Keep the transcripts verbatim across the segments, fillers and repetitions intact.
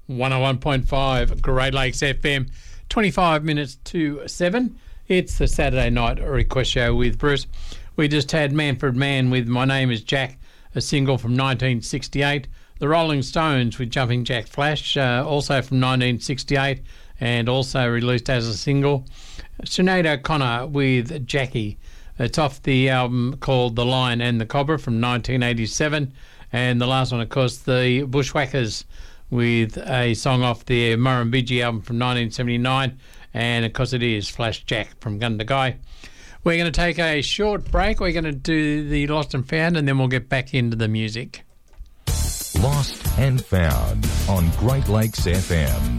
one oh one point five Great Lakes F M, twenty-five minutes to seven. It's the Saturday night request show with Bruce. We just had Manfred Mann with My Name is Jack, a single from nineteen sixty-eight. The Rolling Stones with Jumping Jack Flash, uh, also from nineteen sixty-eight, and also released as a single. Sinead O'Connor with Jackie. It's off the album called The Lion and the Cobra from nineteen eighty-seven. And the last one, of course, the Bushwhackers with a song off the Murrumbidgee album from nineteen seventy-nine. And, of course, it is Flash Jack from Gundagai. We're going to take a short break. We're going to do the Lost and Found, and then we'll get back into the music. Lost and Found on Great Lakes F M.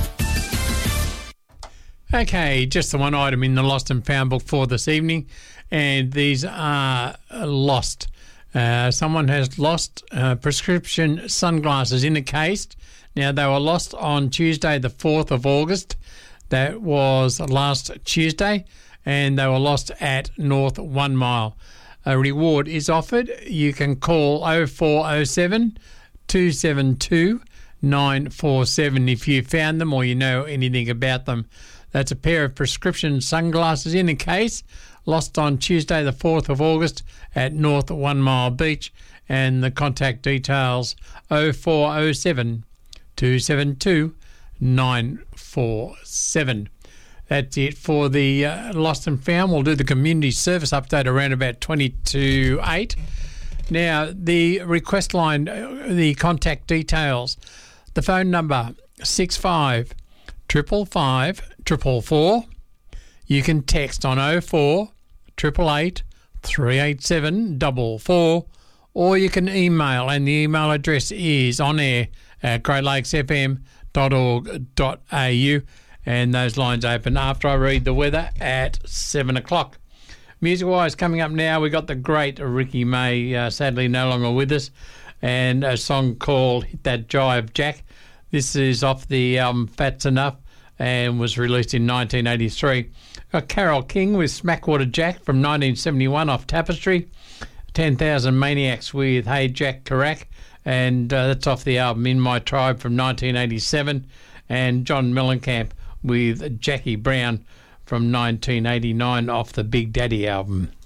Okay, just the one item in the Lost and Found book for this evening, and these are lost. Uh, someone has lost uh, prescription sunglasses in a case. Now, they were lost on Tuesday, the fourth of August. That was last Tuesday, and they were lost at North One Mile. A reward is offered. You can call oh four oh seven, two seven two, nine four seven if you found them or you know anything about them. That's a pair of prescription sunglasses in a case, lost on Tuesday the fourth of August at North One Mile Beach, and the contact details oh four oh seven, two seven two, nine four seven. That's it for the uh, Lost and Found. We'll do the community service update around about twenty to eight. Now, the request line, uh, the contact details, the phone number six five triple five triple four. You can text on oh four eight eight eight, three eight seven four four, or you can email, and the email address is on air at great lakes f m dot org dot a u, and those lines open after I read the weather at seven o'clock. Music-wise, coming up now, we got the great Ricky May, uh, sadly no longer with us, and a song called Hit That Jive Jack. This is off the album Fat's Enough and was released in nineteen eighty-three. Got Carole King with Smackwater Jack from nineteen seventy-one off Tapestry. ten thousand Maniacs with Hey Jack Kerouac, and uh, that's off the album In My Tribe from nineteen eighty-seven. And John Mellencamp with Jackie Brown from nineteen eighty-nine off the Big Daddy album.